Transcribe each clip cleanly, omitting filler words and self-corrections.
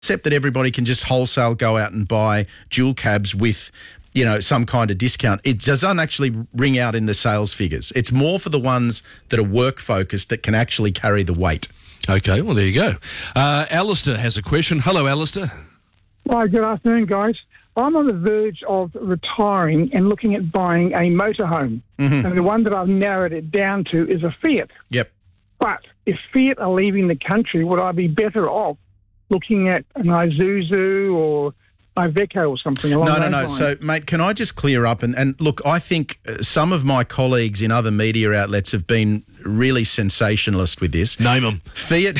Except that everybody can just wholesale go out and buy dual cabs with, some kind of discount. It doesn't actually ring out in the sales figures. It's more for the ones that are work-focused that can actually carry the weight. Okay, well, there you go. Alistair has a question. Hello, Alistair. Hi, good afternoon, guys. I'm on the verge of retiring and looking at buying a motorhome. Mm-hmm. And the one that I've narrowed it down to is a Fiat. Yep. But if Fiat are leaving the country, would I be better off looking at an Isuzu or Iveco or something along those lines? No. So, mate, can I just clear up? And look, I think some of my colleagues in other media outlets have been really sensationalist with this. Name them. Fiat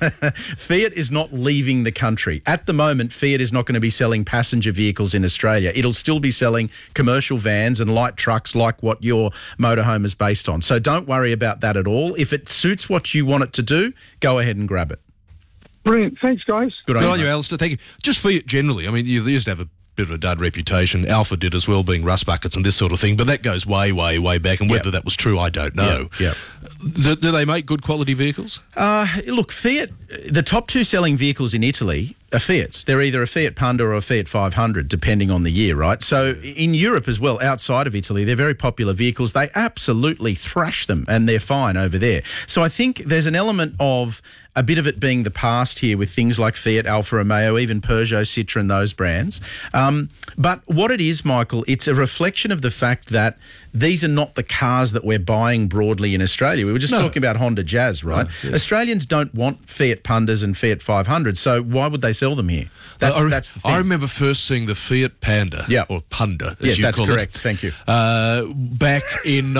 is not leaving the country. At the moment, Fiat is not going to be selling passenger vehicles in Australia. It'll still be selling commercial vans and light trucks like what your motorhome is based on. So don't worry about that at all. If it suits what you want it to do, go ahead and grab it. Brilliant. Thanks, guys. Good on you, Alistair. Thank you. Just Fiat generally, I mean, you used to have a bit of a dud reputation. Alpha did as well, being rust buckets and this sort of thing, but that goes way, way, way back, and whether that was true, I don't know. Yeah. Do they make good quality vehicles? Look, Fiat, the top two selling vehicles in Italy are Fiats. They're either a Fiat Panda or a Fiat 500, depending on the year, right? So in Europe as well, outside of Italy, they're very popular vehicles. They absolutely thrash them, and they're fine over there. So I think there's an element of a bit of it being the past here with things like Fiat, Alfa Romeo, even Peugeot, Citroën, those brands. But what it is, Michael, it's a reflection of the fact that these are not the cars that we're buying broadly in Australia. We were just talking about Honda Jazz, right? Yes. Australians don't want Fiat Pandas and Fiat 500s, so why would they sell them here? That's the thing. I remember first seeing the Fiat Panda, or Panda, as you that's call correct. it. Thank you. Back in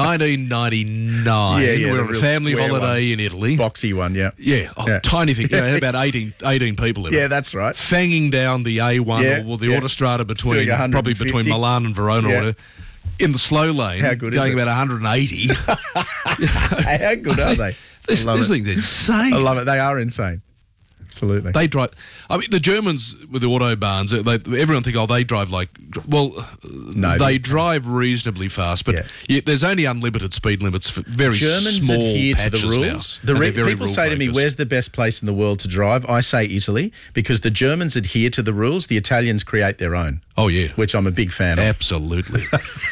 1999. We were on a family holiday in Italy. Boxy one, Tiny thing. It had about 18 people in it. Yeah, that's right. Fanging down the A1 or the Autostrada between Milan and Verona or whatever. In the slow lane, going about 180. How good are they? This thing's insane. I love it. They are insane. Absolutely. They drive. I mean, the Germans with the autobahns, everyone think, they drive like. Well, no, they drive reasonably fast, but there's only unlimited speed limits for very Germans small adhere patches to the rules. now. People say to me, "Where's the best place in the world to drive?" I say Italy, because the Germans adhere to the rules. The Italians create their own. Oh yeah, which I'm a big fan of. Absolutely.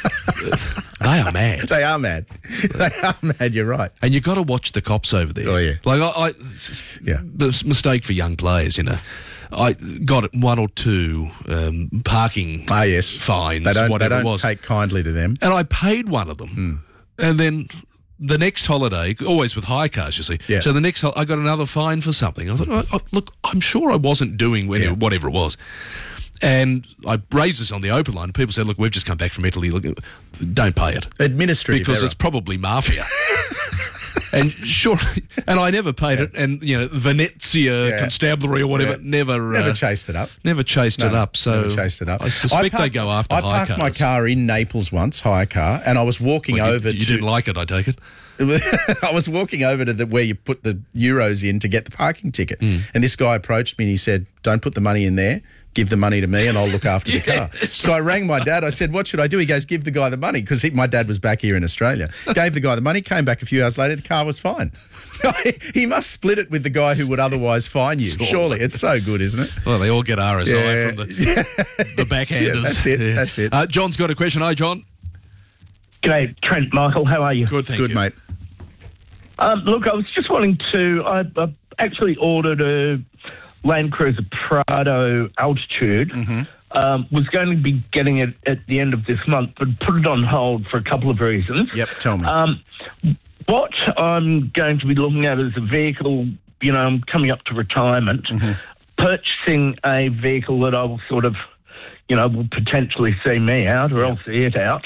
They are mad. They are mad. They are mad. You're right. And you've got to watch the cops over there. Oh yeah. Like mistake for young players. I got one or two parking fines. They don't take kindly to them. And I paid one of them. And then the next holiday, always with high cars, you see. Yeah. So the next I got another fine for something. I thought, look, I'm sure I wasn't doing whatever it was. And I raised this on the open line. People said, look, we've just come back from Italy. Look, don't pay it. Administrative because error. It's probably mafia. And I never paid it. And, Venezia Constabulary or whatever, never chased it up. Never chased it up. So never chased it up. I suspect they go after high cars. I parked my car in Naples once, hire car, and I was walking over You didn't like it, I take it? I was walking over to where you put the euros in to get the parking ticket. And this guy approached me and he said, don't put the money in there. Give the money to me and I'll look after the car. So I rang my dad. I said, what should I do? He goes, give the guy the money, because my dad was back here in Australia. Gave the guy the money, came back a few hours later, the car was fine. He must split it with the guy who would otherwise fine you. Surely. It's so good, isn't it? Well, they all get RSI from the backhanders. That's it. John's got a question. Hi, John. G'day, Trent, Michael. How are you? Good, thank you. Good, mate. Look, I was just wanting to... I actually ordered a Land Cruiser Prado Altitude. Was going to be getting it at the end of this month, but put it on hold for a couple of reasons. Yep, tell me. What I'm going to be looking at is a vehicle, I'm coming up to retirement, purchasing a vehicle that I will sort of, will potentially see me out, or I'll see it out.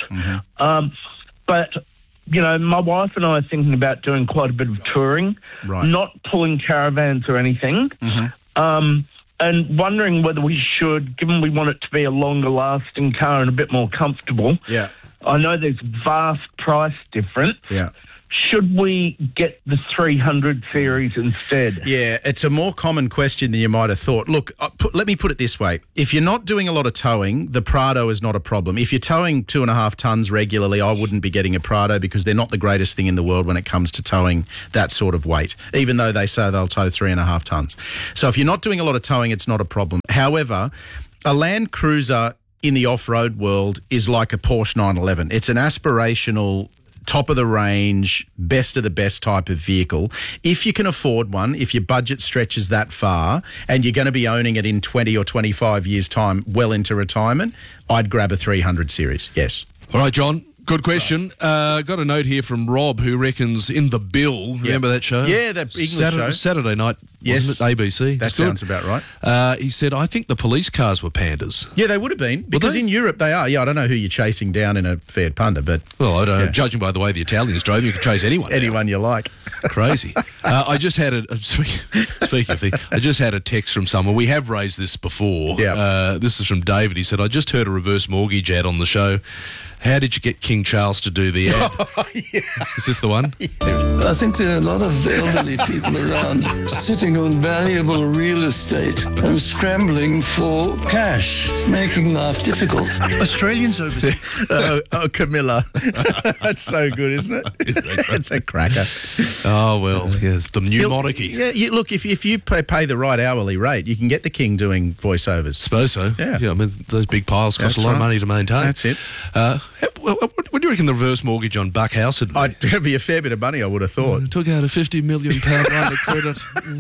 But... my wife and I are thinking about doing quite a bit of touring, not pulling caravans or anything, and wondering whether we should, given we want it to be a longer-lasting car and a bit more comfortable. Yeah. I know there's vast price difference. Yeah. should we get the 300 series instead? Yeah, it's a more common question than you might have thought. Look, let me put it this way. If you're not doing a lot of towing, the Prado is not a problem. If you're towing 2.5 tonnes regularly, I wouldn't be getting a Prado because they're not the greatest thing in the world when it comes to towing that sort of weight, even though they say they'll tow 3.5 tonnes. So if you're not doing a lot of towing, it's not a problem. However, a Land Cruiser in the off-road world is like a Porsche 911. It's an aspirational, top-of-the-range, best of the best type of vehicle. If you can afford one, if your budget stretches that far and you're going to be owning it in 20 or 25 years' time, well into retirement, I'd grab a 300 series, yes. All right, John. Good question. Got a note here from Rob who reckons In the Bill. Remember that show? Yeah, that English show. Saturday night. Yes. Wasn't it? ABC. That sounds about right. He said, I think the police cars were pandas. Yeah, they would have been because in Europe they are. Yeah, I don't know who you're chasing down in a Fiat Panda, but... Well, I don't know. Judging by the way the Italians drove, you could chase anyone. Anyone you like. Crazy. I just had speaking of things, I just had a text from someone. We have raised this before. Yeah. This is from David. He said, I just heard a reverse mortgage ad on the show. How did you get King Charles to do the ad? Is this the one? I think there are a lot of elderly people around sitting on valuable real estate and scrambling for cash, making life difficult. Australians overseas. Camilla. That's so good, isn't it? It's a cracker. Oh, well, yes, the new monarchy. Yeah, look, if you pay the right hourly rate, you can get the King doing voiceovers. Suppose so. Yeah. I mean, those big piles cost a lot of money to maintain. That's it. What do you reckon the reverse mortgage on Buck House would be? It'd be a fair bit of money, I would have thought. Took out a £50 million line of credit.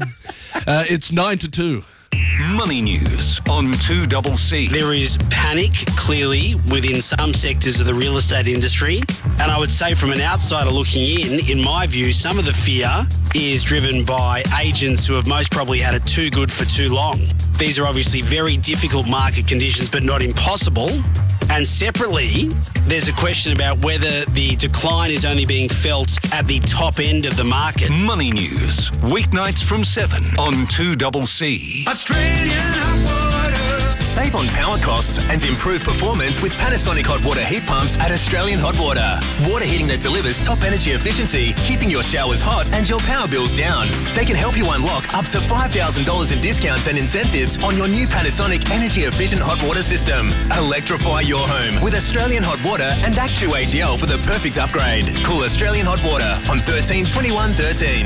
It's 9 to 2. Money news on 2CC. There is panic, clearly, within some sectors of the real estate industry. And I would say from an outsider looking in my view, some of the fear is driven by agents who have most probably had it too good for too long. These are obviously very difficult market conditions, but not impossible. And separately, there's a question about whether the decline is only being felt at the top end of the market. Money news, weeknights from 7 on 2CC. Australian hot water. Save on power costs and improve performance with Panasonic hot water heat pumps at Australian Hot Water. Water heating that delivers top energy efficiency, keeping your showers hot and your power bills down. They can help you unlock up to $5,000 in discounts and incentives on your new Panasonic energy efficient hot water system. Electrify your home with Australian Hot Water and Act2AGL for the perfect upgrade. Call Australian Hot Water on 13 21 13.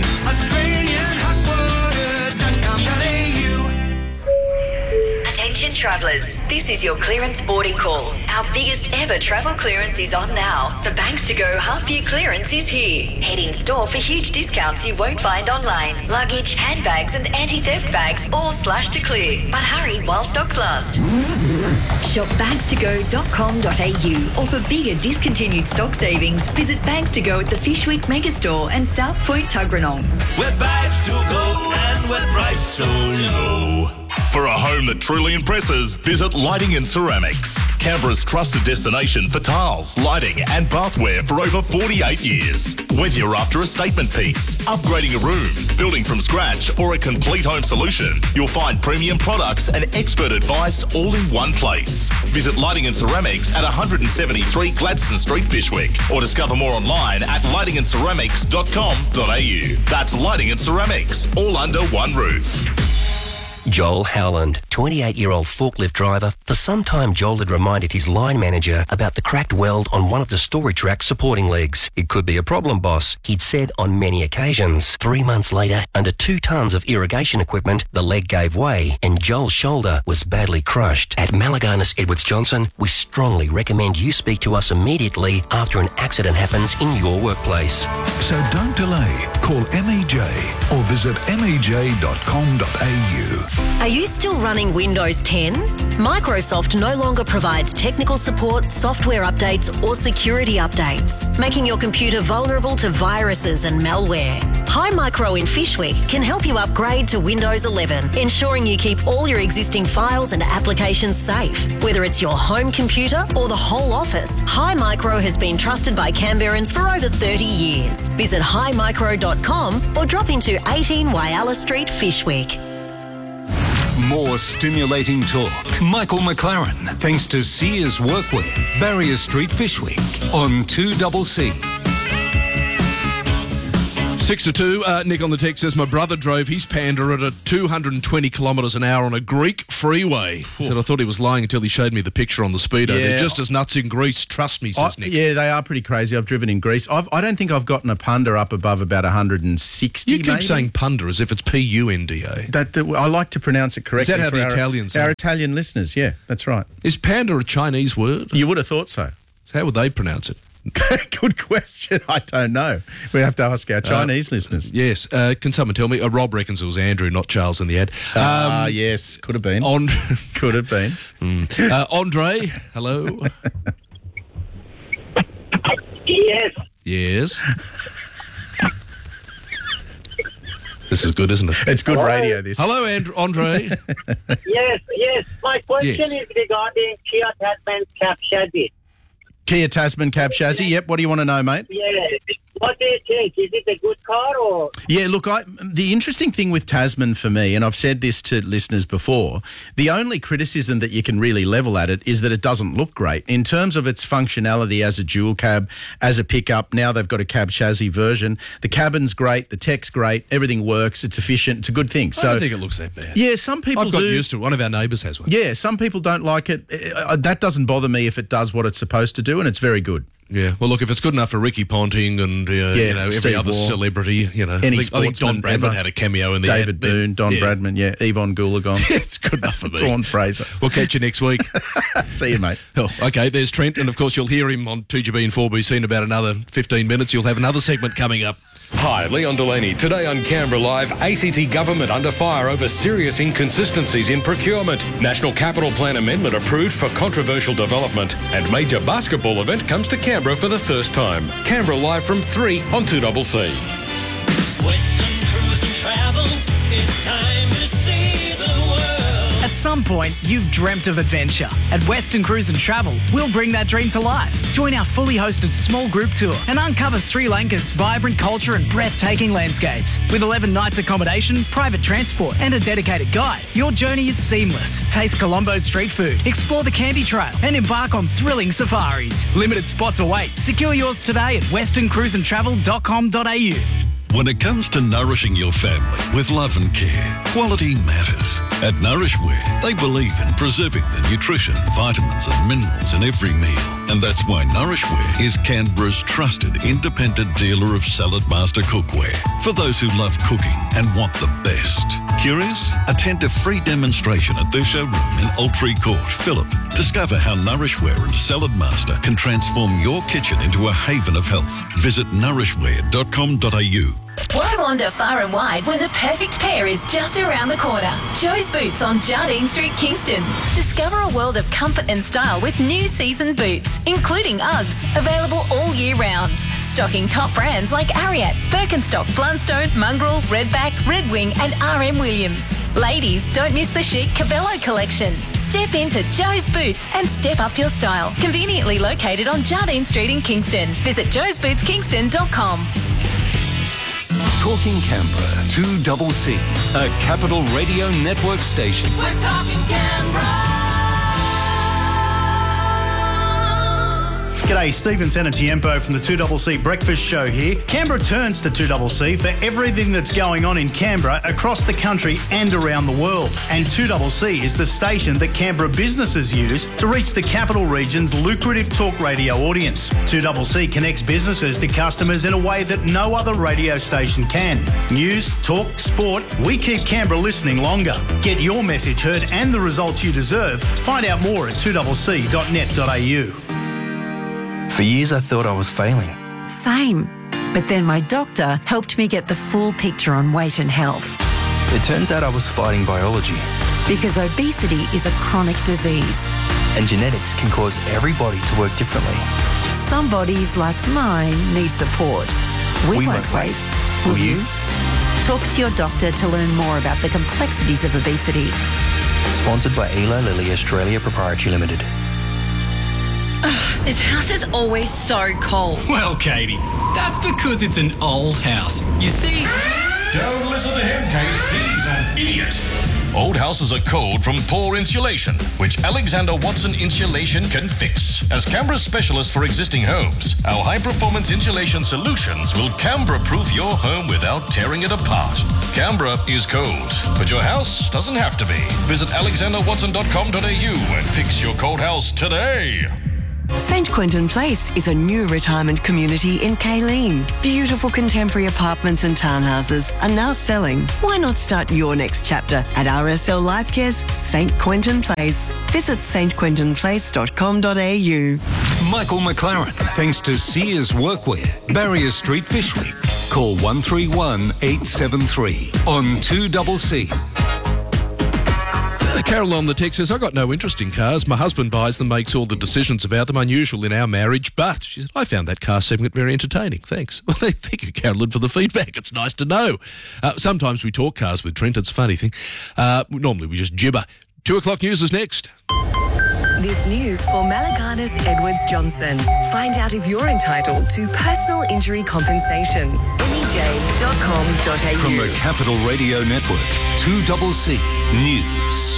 AustralianHotWater.com.au. Attention travellers, this is your clearance boarding call. Our biggest ever travel clearance is on now. The Banks to Go half-year clearance is here. Head in store for huge discounts you won't find online. Luggage, handbags and anti-theft bags all slashed to clear. But hurry while stocks last. Shop bags2go.com.au or for bigger discontinued stock savings, visit Bags to Go at the Fishwick Megastore and South Point Tuggeranong. We're bags to go and we're priced so low. For a home that truly impresses, visit Lighting and Ceramics. Canberra's trusted destination for tiles, lighting and bathware for over 48 years. Whether you're after a statement piece, upgrading a room, building from scratch or a complete home solution, you'll find premium products and expert advice all in one place. Visit Lighting and Ceramics at 173 Gladstone Street, Fishwick, or discover more online at lightingandceramics.com.au. That's Lighting and Ceramics, all under one roof. Joel Howland, 28-year-old forklift driver. For some time, Joel had reminded his line manager about the cracked weld on one of the storage rack's supporting legs. It could be a problem, boss, he'd said on many occasions. 3 months later, under 2 tons of irrigation equipment, the leg gave way and Joel's shoulder was badly crushed. At Malaganas Edwards Johnson, we strongly recommend you speak to us immediately after an accident happens in your workplace. So don't delay. Call MEJ or visit mej.com.au. Are you still running Windows 10? Microsoft no longer provides technical support, software updates or security updates, making your computer vulnerable to viruses and malware. Hi Micro in Fishwick can help you upgrade to Windows 11, ensuring you keep all your existing files and applications safe. Whether it's your home computer or the whole office, Hi Micro has been trusted by Canberrans for over 30 years. Visit himicro.com or drop into 18 Whyalla Street, Fishwick. More stimulating talk. Michael McLaren, thanks to Sears Workwear, Barrier Street, Fishwick, on 2CC. 6 to 2. Nick on the text says, my brother drove his Panda at 220 kilometres an hour on a Greek freeway. He said, I thought he was lying until he showed me the picture on the speedo. Yeah. They're just as nuts in Greece. Trust me, says Nick. Yeah, they are pretty crazy. I've driven in Greece. I don't think I've gotten a Punda up above about 160, You keep maybe. saying Punda as if it's P-U-N-D-A. I like to pronounce it correctly. Is that how for the Italians say our it? Italian listeners, yeah, that's right. Is Panda a Chinese word? You would have thought so. How would they pronounce it? Good question. I don't know. We have to ask our Chinese listeners. Yes. Can someone tell me? Rob reckons it was Andrew, not Charles in the ad. Yes, could have been. Could have been. Andre, hello. Yes. Yes. This is good, isn't it? It's good radio, this. Hello, Andre. Yes. My question Yes. is regarding Kia Tasman Cab Chassis. Kia Tasman Cab Chassis. Yep. What do you want to know, mate? Yeah. What do you think? Is it a good car or? Yeah, look, the interesting thing with Tasman for me, and I've said this to listeners before, the only criticism that you can really level at it is that it doesn't look great. In terms of its functionality as a dual cab, as a pickup, now they've got a cab chassis version. The cabin's great, the tech's great, everything works, it's efficient, it's a good thing. I don't think it looks that bad. Yeah, some people I've got do. used to it. One of our neighbours has one. Yeah, some people don't like it. That doesn't bother me if it does what it's supposed to do, and it's very good. Yeah, well, look, if it's good enough for Ricky Ponting and every Steve other Waugh. celebrity, Any I think Don sportsman Bradman ever. had a cameo in the David ad. Boone, Don Bradman, Yvonne Goolagong. It's good enough for me. Dawn Fraser. We'll catch you next week. See you, mate. Oh, okay, there's Trent, and of course you'll hear him on 2GB and 4BC in about another 15 minutes. You'll have another segment coming up. Hi, Leon Delaney. Today on Canberra Live, ACT government under fire over serious inconsistencies in procurement. National Capital Plan amendment approved for controversial development. And major basketball event comes to Canberra for the first time. Canberra Live from 3 on 2CC. Western Cruise and Travel, it's time to see the world. At some point, you've dreamt of adventure. At Western Cruise and Travel, we'll bring that dream to life. Join our fully hosted small group tour and uncover Sri Lanka's vibrant culture and breathtaking landscapes. With 11 nights accommodation, private transport and a dedicated guide, your journey is seamless. Taste Colombo's street food, explore the Candy Trail and embark on thrilling safaris. Limited spots await. Secure yours today at westerncruiseandtravel.com.au. When it comes to nourishing your family with love and care, quality matters. At Nourishware, they believe in preserving the nutrition, vitamins and minerals in every meal. And that's why Nourishware is Canberra's trusted independent dealer of Salad Master cookware. For those who love cooking and want the best. Curious? Attend a free demonstration at their showroom in Altree Court, Phillip. Discover how Nourishware and Salad Master can transform your kitchen into a haven of health. Visit nourishware.com.au. Why wander far and wide when the perfect pair is just around the corner? Joe's Boots on Jardine Street, Kingston. Discover a world of comfort and style with new season boots, including Uggs, available all year round. Stocking top brands like Ariat, Birkenstock, Blundstone, Mongrel, Redback, Red Wing and RM Williams. Ladies, don't miss the chic Cabello collection. Step into Joe's Boots and step up your style. Conveniently located on Jardine Street in Kingston. Visit joesbootskingston.com. Talking Canberra, 2CC, a Capital Radio Network station. We're talking Canberra. G'day, Stephen Sanatiempo from the 2CC Breakfast Show here. Canberra turns to 2CC for everything that's going on in Canberra, across the country and around the world. And 2CC is the station that Canberra businesses use to reach the capital region's lucrative talk radio audience. 2CC connects businesses to customers in a way that no other radio station can. News, talk, sport, we keep Canberra listening longer. Get your message heard and the results you deserve. Find out more at 2cc.net.au. For years I thought I was failing. Same. But then my doctor helped me get the full picture on weight and health. It turns out I was fighting biology. Because obesity is a chronic disease. And genetics can cause every body to work differently. Some bodies, like mine, need support. We won't wait. Will you? Talk to your doctor to learn more about the complexities of obesity. Sponsored by Eli Lilly Australia Proprietary Limited. This house is always so cold. Well, Katie, that's because it's an old house. You see... Don't listen to him, Kate. He's an idiot. Old houses are cold from poor insulation, which Alexander Watson Insulation can fix. As Canberra's specialist for existing homes, our high-performance insulation solutions will Canberra-proof your home without tearing it apart. Canberra is cold, but your house doesn't have to be. Visit alexanderwatson.com.au and fix your cold house today. St Quentin Place is a new retirement community in Kayleen. Beautiful contemporary apartments and townhouses are now selling. Why not start your next chapter at RSL Lifecare's St Quentin Place? Visit stquentinplace.com.au. Michael McLaren, thanks to Sears Workwear, Barrier Street Fish Week. Call 131 873 on 2CC. Carol on the text says, I got no interest in cars. My husband buys them, makes all the decisions about them, unusual in our marriage. But, she said, I found that car segment very entertaining. Thanks. Well, thank you, Carolyn, for the feedback. It's nice to know. Sometimes we talk cars with Trent. It's a funny thing. Normally we just gibber. 2 o'clock news is next. This news for Malakanis Edwards Johnson. Find out if you're entitled to personal injury compensation. MEJ.com.au. From the Capital Radio Network, 2CC News.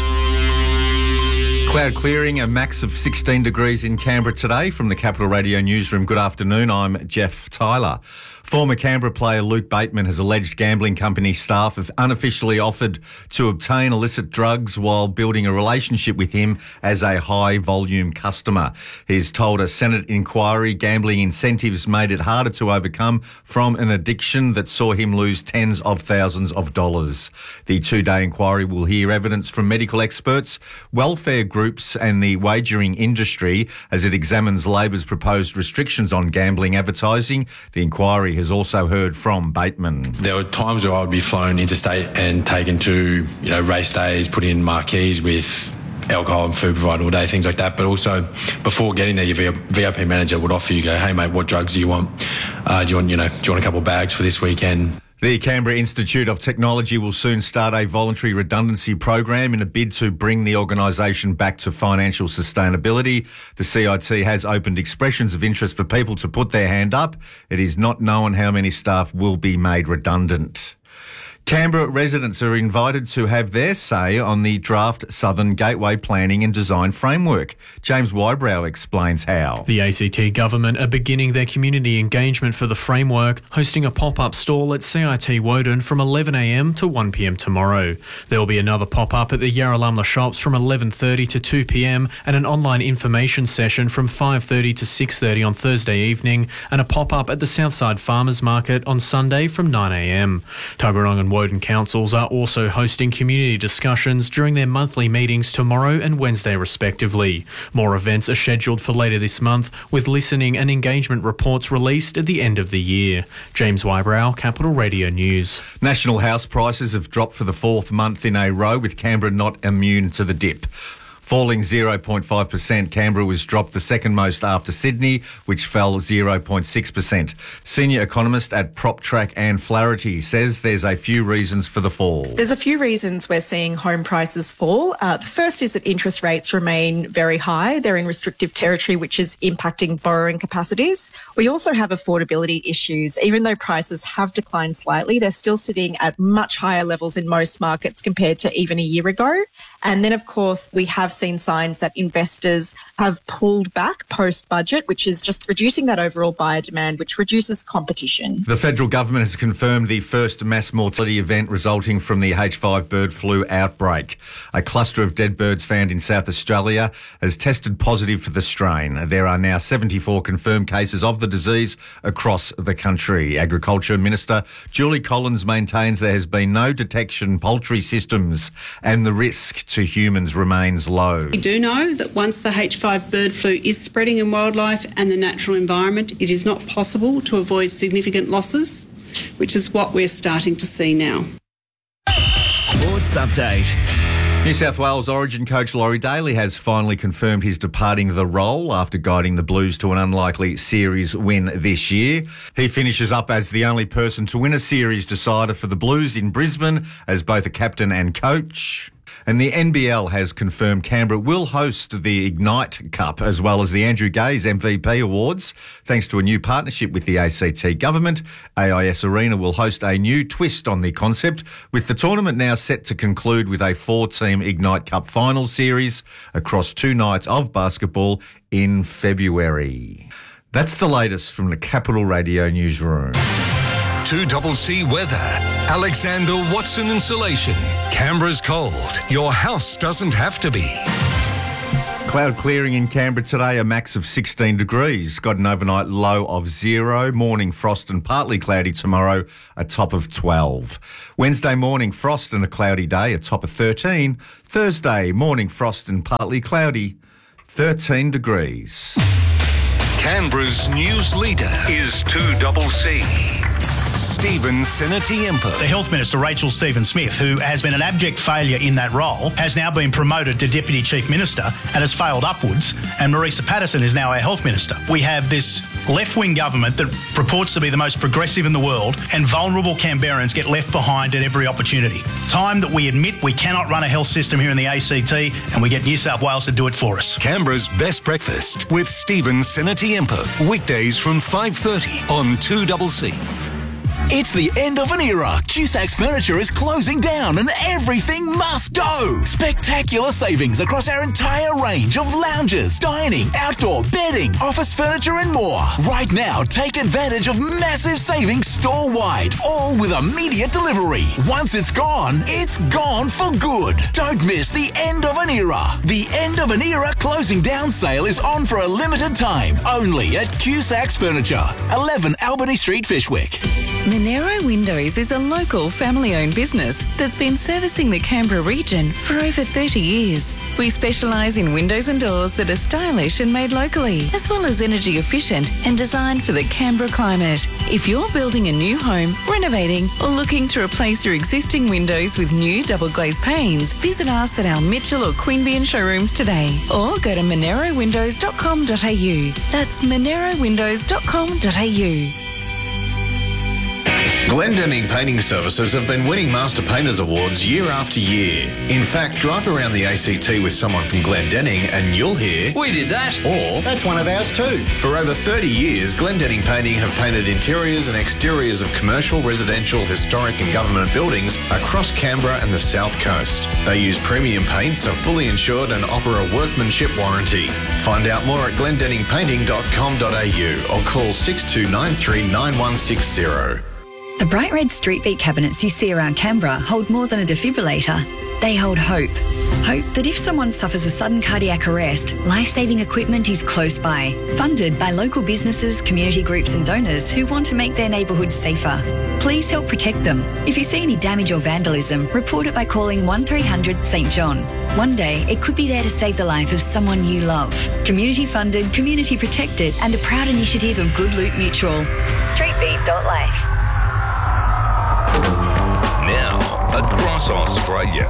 Cloud clearing, a max of 16 degrees in Canberra today. From the Capital Radio Newsroom, good afternoon. I'm Jeff Tyler. Former Canberra player Luke Bateman has alleged gambling company staff have unofficially offered to obtain illicit drugs while building a relationship with him as a high-volume customer. He's told a Senate inquiry gambling incentives made it harder to overcome from an addiction that saw him lose tens of thousands of dollars. The 2-day inquiry will hear evidence from medical experts, welfare groups and the wagering industry as it examines Labor's proposed restrictions on gambling advertising. The inquiry has also heard from Bateman. There were times where I would be flown interstate and taken to, race days, put in marquees with alcohol and food provided all day, things like that. But also, before getting there, your VIP manager would offer you, hey mate, what drugs do you want? Do you want a couple of bags for this weekend? The Canberra Institute of Technology will soon start a voluntary redundancy program in a bid to bring the organisation back to financial sustainability. The CIT has opened expressions of interest for people to put their hand up. It is not known how many staff will be made redundant. Canberra residents are invited to have their say on the draft Southern Gateway Planning and Design Framework. James Wybrow explains how. The ACT government are beginning their community engagement for the framework, hosting a pop-up stall at CIT Woden from 11am to 1pm tomorrow. There will be another pop-up at the Yarralumla shops from 11:30 to 2pm and an online information session from 5:30 to 6:30 on Thursday evening and a pop-up at the Southside Farmers Market on Sunday from 9am. Tuggeranong and Woden councils are also hosting community discussions during their monthly meetings tomorrow and Wednesday respectively. More events are scheduled for later this month, with listening and engagement reports released at the end of the year. James Wybrow, Capital Radio News. National house prices have dropped for the 4th month in a row, with Canberra not immune to the dip. Falling 0.5%, Canberra was dropped the second most after Sydney, which fell 0.6%. Senior economist at PropTrack Anne Flaherty says there's a few reasons for the fall. There's a few reasons we're seeing home prices fall. The first is that interest rates remain very high. They're in restrictive territory, which is impacting borrowing capacities. We also have affordability issues. Even though prices have declined slightly, they're still sitting at much higher levels in most markets compared to even a year ago. And then, of course, we have seen signs that investors have pulled back post-budget, which is just reducing that overall buyer demand, which reduces competition. The federal government has confirmed the first mass mortality event resulting from the H5 bird flu outbreak. A cluster of dead birds found in South Australia has tested positive for the strain. There are now 74 confirmed cases of the disease across the country. Agriculture Minister Julie Collins maintains there has been no detection poultry systems and the risk to humans remains low. We do know that once the H5 bird flu is spreading in wildlife and the natural environment, it is not possible to avoid significant losses, which is what we're starting to see now. Sports Update. New South Wales Origin coach Laurie Daly has finally confirmed he's departing the role after guiding the Blues to an unlikely series win this year. He finishes up as the only person to win a series decider for the Blues in Brisbane as both a captain and coach. And the NBL has confirmed Canberra will host the Ignite Cup as well as the Andrew Gaze MVP Awards. Thanks to a new partnership with the ACT government, AIS Arena will host a new twist on the concept, with the tournament now set to conclude with a 4-team Ignite Cup final series across 2 nights of basketball in February. That's the latest from the Capital Radio newsroom. 2CC weather. Alexander Watson Insulation. Canberra's cold. Your house doesn't have to be. Cloud clearing in Canberra today, a max of 16 degrees. Got an overnight low of 0. Morning frost and partly cloudy tomorrow, a top of 12. Wednesday morning frost and a cloudy day, a top of 13. Thursday morning frost and partly cloudy, 13 degrees. Canberra's news leader is 2CC. Stephen Sinatiempo. The Health Minister, Rachel Stephen-Smith, who has been an abject failure in that role, has now been promoted to Deputy Chief Minister and has failed upwards, and Marisa Patterson is now our Health Minister. We have this left-wing government that purports to be the most progressive in the world, and vulnerable Canberrans get left behind at every opportunity. Time that we admit we cannot run a health system here in the ACT, and we get New South Wales to do it for us. Canberra's Best Breakfast with Stephen Sinatiempo. Weekdays from 5:30 on 2CC. It's the end of an era. Cusac's Furniture is closing down and everything must go. Spectacular savings across our entire range of lounges, dining, outdoor, bedding, office furniture and more. Right now, take advantage of massive savings store-wide, all with immediate delivery. Once it's gone for good. Don't miss the end of an era. The end of an era closing down sale is on for a limited time, only at Cusac's Furniture, 11 Albany Street, Fyshwick. Monero Windows is a local family-owned business that's been servicing the Canberra region for over 30 years. We specialise in windows and doors that are stylish and made locally, as well as energy efficient and designed for the Canberra climate. If you're building a new home, renovating, or looking to replace your existing windows with new double-glazed panes, visit us at our Mitchell or Queanbeyan showrooms today, or go to monerowindows.com.au. That's monerowindows.com.au. Glendenning Painting Services have been winning Master Painters Awards year after year. In fact, drive around the ACT with someone from Glendenning and you'll hear, "We did that," or "That's one of ours too." For over 30 years, Glendenning Painting have painted interiors and exteriors of commercial, residential, historic and government buildings across Canberra and the South Coast. They use premium paints, are fully insured and offer a workmanship warranty. Find out more at glendenningpainting.com.au or call 62939160. The bright red street beat cabinets you see around Canberra hold more than a defibrillator. They hold hope. Hope that if someone suffers a sudden cardiac arrest, life-saving equipment is close by. Funded by local businesses, community groups and donors who want to make their neighbourhoods safer. Please help protect them. If you see any damage or vandalism, report it by calling 1300 St John. One day, it could be there to save the life of someone you love. Community funded, community protected and a proud initiative of Good Loot Mutual. Streetbeat.life. Now, across Australia.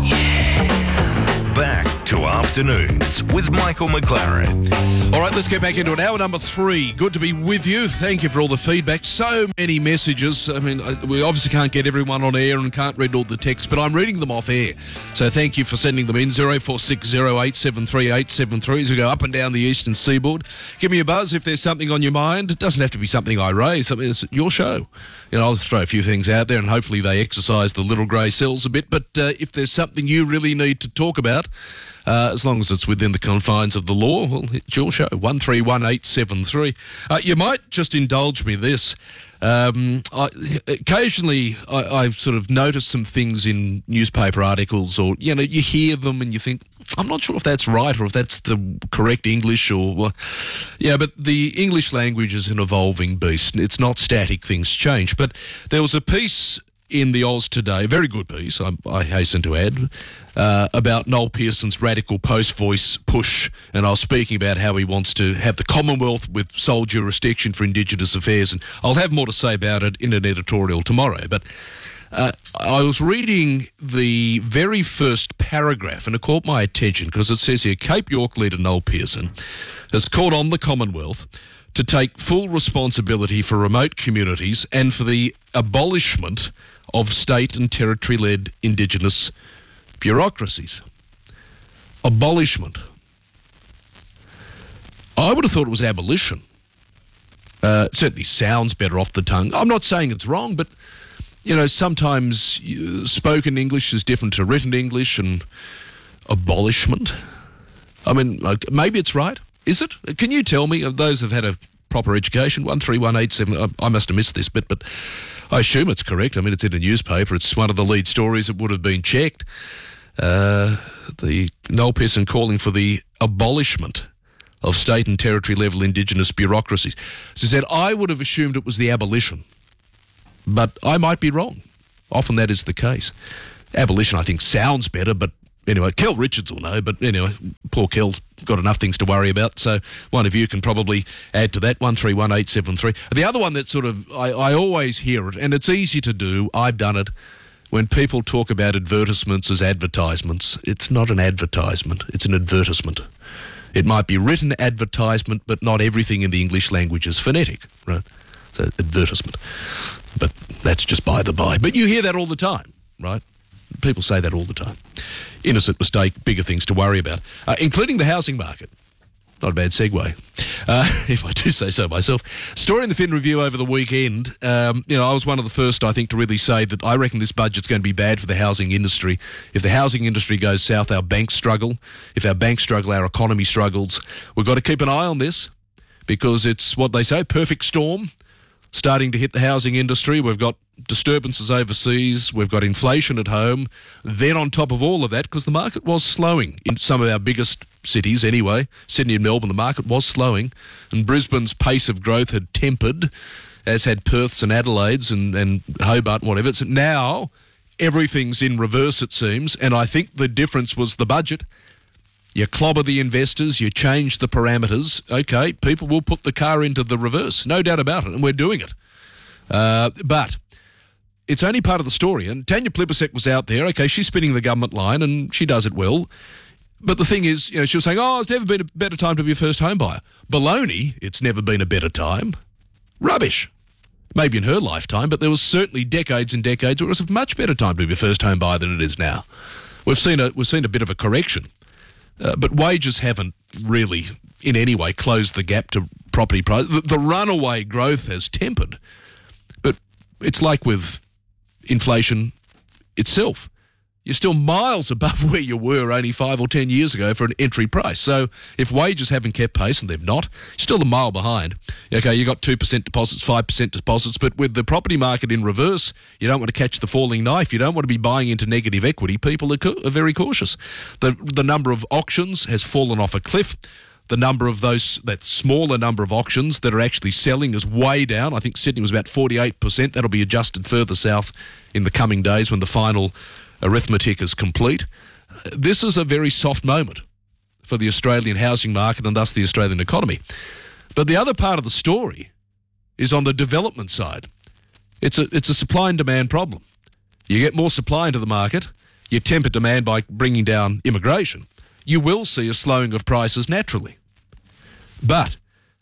Back to Afternoons with Michael McLaren. All right, let's get back into it. Hour number 3. Good to be with you. Thank you for all the feedback. So many messages. I mean, we obviously can't get everyone on air and can't read all the texts, but I'm reading them off air. So thank you for sending them in. 0460873873 as we go up and down the eastern seaboard. Give me a buzz if there's something on your mind. It doesn't have to be something I raise. I mean, it's your show. You know, I'll throw a few things out there and hopefully they exercise the little grey cells a bit. But if there's something you really need to talk about, as long as it's within the confines of the law, well, it's your show, 131873. You might just indulge me this. Occasionally, I've sort of noticed some things in newspaper articles or, you know, you hear them and you think, I'm not sure if that's right or if that's the correct English or... Yeah, but the English language is an evolving beast. It's not static, things change. But there was a piece in the Oz Today, a very good piece, I hasten to add, about Noel Pearson's radical post-voice push, and I was speaking about how he wants to have the Commonwealth with sole jurisdiction for Indigenous affairs, and I'll have more to say about it in an editorial tomorrow. But I was reading the very first paragraph, and it caught my attention because it says here, Cape York leader Noel Pearson has called on the Commonwealth to take full responsibility for remote communities and for the abolishment of state and territory-led Indigenous bureaucracies, abolishment. I would have thought it was abolition. It certainly sounds better off the tongue. I'm not saying it's wrong, but, sometimes spoken English is different to written English, and abolishment. I mean, maybe it's right. Is it? Can you tell me, of those who've had a proper education, 131870, I must have missed this bit, but I assume it's correct. I mean, it's in a newspaper. It's one of the lead stories that would have been checked. The Noel Pearson calling for the abolishment of state and territory level Indigenous bureaucracies. As I said, I would have assumed it was the abolition, but I might be wrong. Often that is the case. Abolition, I think, sounds better, but anyway, Kel Richards will know, but anyway, poor Kel's got enough things to worry about, so one of you can probably add to that, 131873. The other one that sort of, I always hear it, and it's easy to do, I've done it, when people talk about advertisements as advertisements. It's not an advertisement, it's an advertisement. It might be written advertisement, but not everything in the English language is phonetic, right? So, advertisement. But that's just by the by. But you hear that all the time, right? People say that all the time. Innocent mistake, bigger things to worry about, including the housing market. Not a bad segue, if I do say so myself. Story in the Fin Review over the weekend. I was one of the first, I think, to really say that I reckon this budget's going to be bad for the housing industry. If the housing industry goes south, our banks struggle. If our banks struggle, our economy struggles. We've got to keep an eye on this because it's what they say, perfect storm starting to hit the housing industry. We've got disturbances overseas. We've got inflation at home. Then on top of all of that, because the market was slowing in some of our biggest cities anyway, Sydney and Melbourne, the market was slowing, and Brisbane's pace of growth had tempered, as had Perth's and Adelaide's and Hobart and whatever. So now everything's in reverse, it seems, and I think the difference was the budget. You clobber the investors, you change the parameters. Okay, people will put the car into the reverse, no doubt about it, and we're doing it. But it's only part of the story, and Tanya Plibersek was out there. Okay, she's spinning the government line, and she does it well. But the thing is, she was saying, it's never been a better time to be a first home buyer. Baloney, it's never been a better time. Rubbish. Maybe in her lifetime, but there was certainly decades and decades where it was a much better time to be a first home buyer than it is now. We've seen a bit of a correction. But wages haven't really, in any way, closed the gap to property price. The runaway growth has tempered. But it's like with inflation itself. You're still miles above where you were only 5 or 10 years ago for an entry price. So if wages haven't kept pace, and they've not, you're still a mile behind. Okay, you got 2% deposits, 5% deposits, but with the property market in reverse, you don't want to catch the falling knife. You don't want to be buying into negative equity. People are very cautious. The number of auctions has fallen off a cliff. The number of that smaller number of auctions that are actually selling is way down. I think Sydney was about 48%. That'll be adjusted further south in the coming days when the final arithmetic is complete. This is a very soft moment for the Australian housing market and thus the Australian economy. But the other part of the story is on the development side. It's a supply and demand problem. You get more supply into the market, you temper demand by bringing down immigration. You will see a slowing of prices naturally. But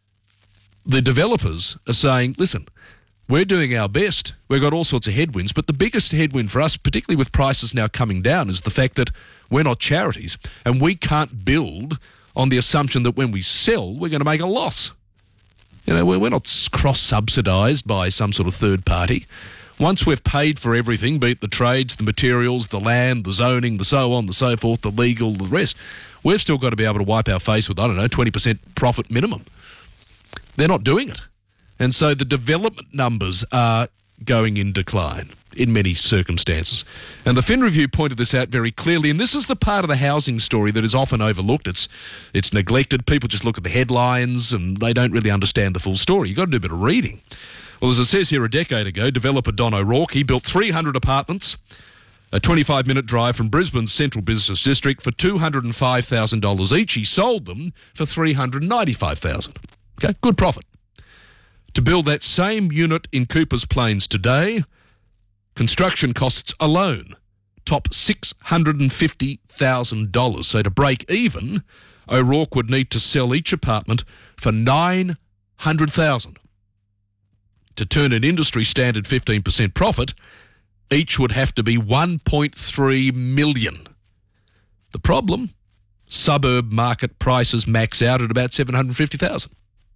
the developers are saying, listen, we're doing our best. We've got all sorts of headwinds, but the biggest headwind for us, particularly with prices now coming down, is the fact that we're not charities and we can't build on the assumption that when we sell, we're going to make a loss. We're not cross-subsidised by some sort of third party. Once we've paid for everything, be it the trades, the materials, the land, the zoning, the so on, the so forth, the legal, the rest, we've still got to be able to wipe our face with, 20% profit minimum. They're not doing it. And so the development numbers are going in decline in many circumstances. And the Fin Review pointed this out very clearly, and this is the part of the housing story that is often overlooked. It's neglected. People just look at the headlines and they don't really understand the full story. You've got to do a bit of reading. Well, as it says here, a decade ago, developer Don O'Rourke, he built 300 apartments, a 25-minute drive from Brisbane's central business district for $205,000 each. He sold them for $395,000. Okay, good profit. To build that same unit in Coopers Plains today, construction costs alone top $650,000. So to break even, O'Rourke would need to sell each apartment for $900,000. To turn an industry standard 15% profit, each would have to be $1.3 million. The problem, suburb market prices max out at about $750,000.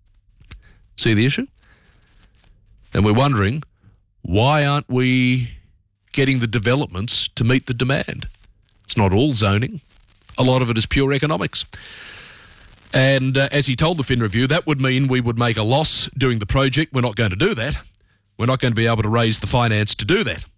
See the issue? And we're wondering, why aren't we getting the developments to meet the demand? It's not all zoning. A lot of it is pure economics. And as he told the Fin Review, that would mean we would make a loss doing the project. We're not going to do that. We're not going to be able to raise the finance to do that.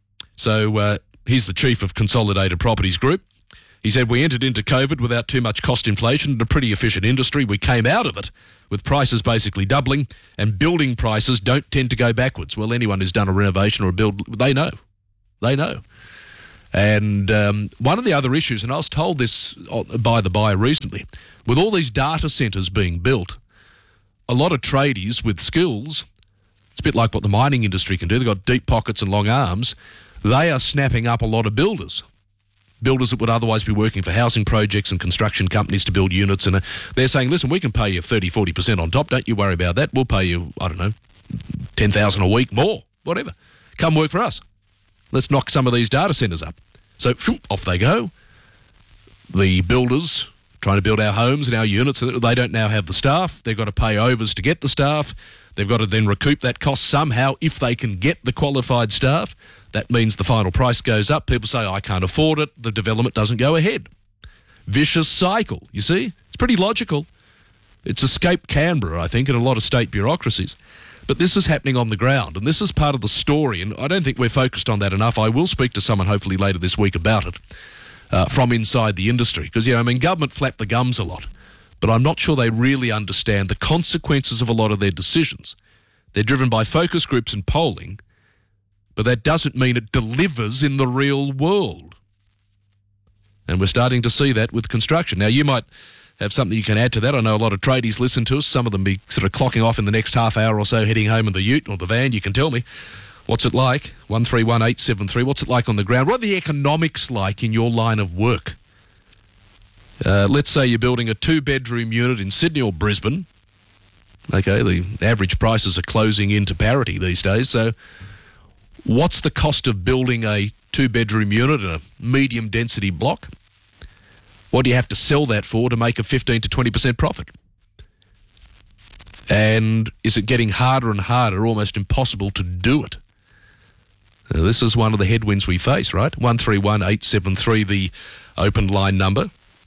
So he's the chief of Consolidated Properties Group. He said, we entered into COVID without too much cost inflation in a pretty efficient industry. We came out of it with prices basically doubling, and building prices don't tend to go backwards. Well, anyone who's done a renovation or a build, they know. They know. And one of the other issues, and I was told this by the buyer recently, with all these data centres being built, a lot of tradies with skills, it's a bit like what the mining industry can do, they've got deep pockets and long arms, they are snapping up a lot of builders that would otherwise be working for housing projects and construction companies to build units, and they're saying, listen, we can pay you 30-40% on top, don't you worry about that, we'll pay you, I don't know, $10,000 a week, more, whatever, come work for us. Let's knock some of these data centres up. So off they go. The builders trying to build our homes and our units, they don't now have the staff. They've got to pay overs to get the staff. They've got to then recoup that cost somehow if they can get the qualified staff. That means the final price goes up. People say, I can't afford it. The development doesn't go ahead. Vicious cycle, you see? It's pretty logical. It's escaped Canberra, I think, and a lot of state bureaucracies. But this is happening on the ground, and this is part of the story, and I don't think we're focused on that enough. I will speak to someone hopefully later this week about it from inside the industry, because, government flap the gums a lot, but I'm not sure they really understand the consequences of a lot of their decisions. They're driven by focus groups and polling, but that doesn't mean it delivers in the real world. And we're starting to see that with construction. Now, you might have something you can add to that. I know a lot of tradies listen to us. Some of them be sort of clocking off in the next half hour or so, heading home in the ute or the van. You can tell me. What's it like? 131873. What's it like on the ground? What are the economics like in your line of work? Let's say you're building a 2-bedroom unit in Sydney or Brisbane. Okay, the average prices are closing into parity these days. So what's the cost of building a 2-bedroom unit in a medium density block? What do you have to sell that for to make a 15 to 20% profit? And is it getting harder and harder, almost impossible to do it? Now, this is one of the headwinds we face, right? 131873, the open line number.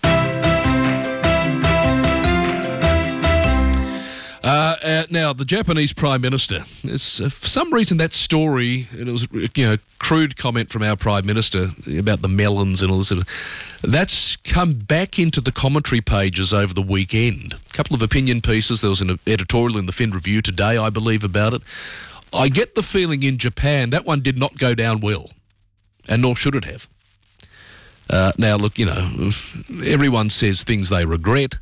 Now, the Japanese Prime Minister, for some reason that story, and it was a crude comment from our Prime Minister about the melons and all this, that's come back into the commentary pages over the weekend. A couple of opinion pieces. There was an editorial in the Fin Review today, I believe, about it. I get the feeling in Japan that one did not go down well, and nor should it have. Now, look, everyone says things they regret.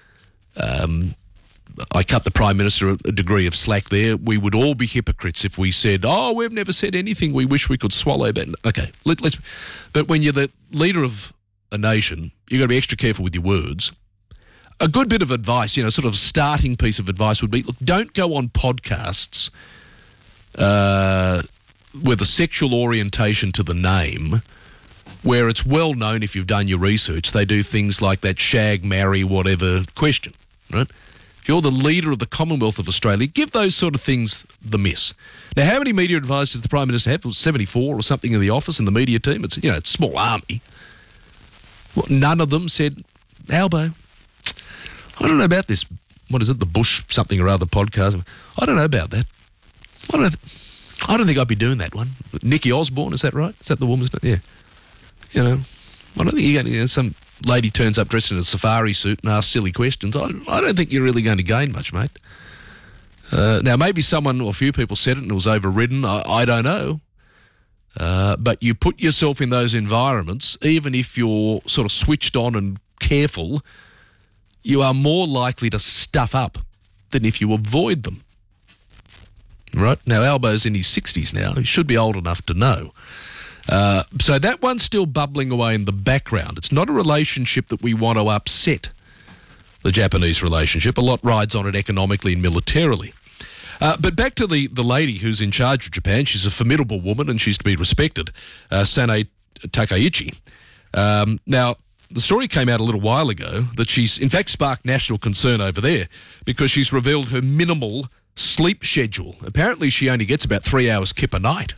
I cut the Prime Minister a degree of slack there. We would all be hypocrites if we said, we've never said anything we wish we could swallow. But okay, but when you're the leader of a nation, you've got to be extra careful with your words. A good bit of advice, sort of starting piece of advice would be, look, don't go on podcasts with a sexual orientation to the name, where it's well known, if you've done your research, they do things like that shag, marry, whatever question, right? If you're the leader of the Commonwealth of Australia, give those sort of things the miss. Now, how many media advisors does the Prime Minister have? It was 74 or something in the office, in the media team. It's, it's a small army. Well, none of them said, Albo, I don't know about this, what is it, the Bush something or other podcast. I don't know about that. I don't think I'd be doing that one. Nikki Osborne, is that right? Is that the woman's name? Yeah. I don't think you're going to, some lady turns up dressed in a safari suit and asks silly questions. I don't think you're really going to gain much, mate. Now, maybe someone or a few people said it and it was overridden. I don't know. But you put yourself in those environments, even if you're sort of switched on and careful, you are more likely to stuff up than if you avoid them. Right? Now, Albo's in his 60s now. He should be old enough to know. So that one's still bubbling away in the background. It's not a relationship that we want to upset, the Japanese relationship. A lot rides on it economically and militarily. But back to the lady who's in charge of Japan. She's a formidable woman and she's to be respected, Sanae Takaichi. Now, the story came out a little while ago that she's, in fact, sparked national concern over there because she's revealed her minimal sleep schedule. Apparently, she only gets about 3 hours kip a night.